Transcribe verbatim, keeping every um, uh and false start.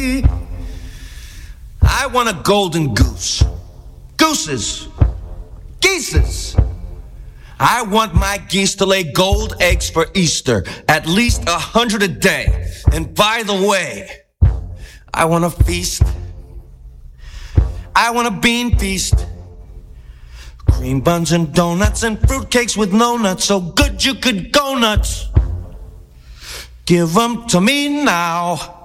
I want a golden goose. Gooses. Geeses. I want my geese to lay gold eggs for Easter, at least a hundred a day. And by the way, I want a feast. I want a bean feast. Cream buns and donuts and fruitcakes with no nuts, so good you could go nuts. Give 'em to me now.